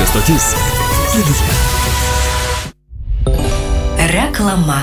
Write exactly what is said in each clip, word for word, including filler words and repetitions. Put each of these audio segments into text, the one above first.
stotis Vilniuje. Reklama.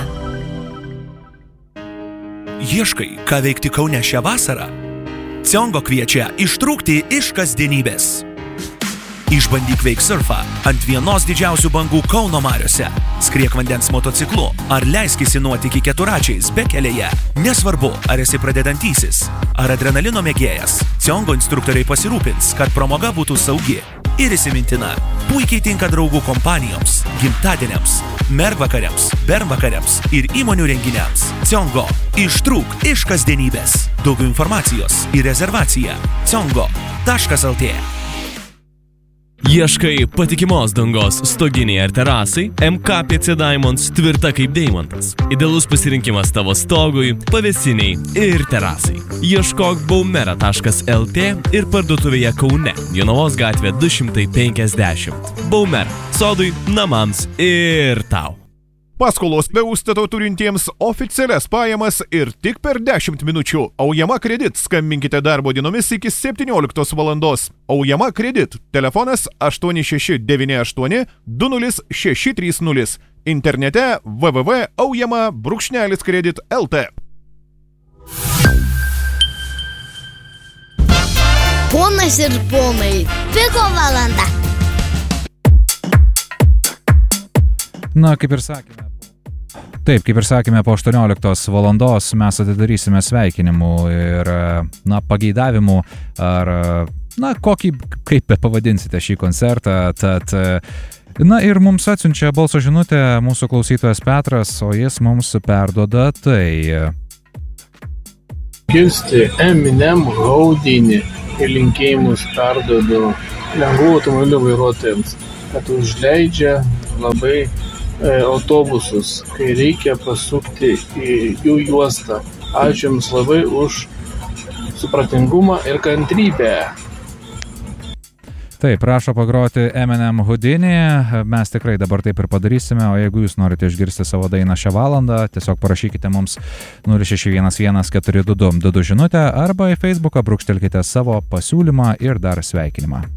Ieškai, ką veikti Kaune šią vasarą? Ciongo kviečia ištrūkti iš kasdienybės. Išbandyk veiksurfą ant vienos didžiausių bangų Kauno mariose. Skriek vandens motociklu ar leiskisi nuotykį keturačiais bekelėje. Nesvarbu, ar esi pradedantysis, ar adrenalino mėgėjas. Ciongo instruktoriai pasirūpins, kad pramoga būtų saugi ir įsimintina. Puikiai tinka draugų kompanijoms, gimtadieniams, mergvakariams, bernvakariams ir įmonių renginiams. Ciongo. Ištrūk iš kasdienybės. Daugiau informacijos ir rezervacija ciongo taškas lt. Ieškai patikimos dangos stoginiai ar terasai? M K P C Diamonds tvirta kaip deimantas. Idealus pasirinkimas tavo stogui, pavėsiniai ir terasai. Ieškok baumera taškas lt ir parduotuvėje Kaune, Jonavos gatvė du šimtai penkiasdešimt. Baumera. Sodui, namams ir tau. Paskolos be užstato turintiems oficialias pajamas ir tik per dešimt minučių. Aujama kredit. Skambinkite darbo dienomis iki septynioliktos valandos. Aujama kredit. Telefonas aštuoni šeši devyni aštuoni du nulis šeši trys nulis. Internete w w w taškas aujama brūkšnelis kredit taškas lt. Ponas ir ponai, piko valanda. Na, kaip ir sakėme, taip, kaip ir sakėme, po aštuonioliktos valandos mes atidarysime sveikinimų ir, na, pageidavimų ar, na, kokį, kaip be pavadinsite šį koncertą, tad, na, ir mums atsiunčia balso žinutę mūsų klausytojas Petras, o jis mums perduoda tai. Girsti Eminem Houdini ir linkėjimus perduodu lengvų automobilių vairuotojams, kad užleidžia labai autobusus, kai reikia pasukti į jų juostą. Ačiū Jums labai už supratingumą ir kantrybę. Taip, prašo pagroti Eminem Houdini, mes tikrai dabar taip ir padarysime, o jeigu jūs norite išgirsti savo dainą šią valandą, tiesiog parašykite mums nulis šeši vienas vienas keturi du du du du žinutę arba į Facebooką brūkštelkite savo pasiūlymą ir dar sveikinimą.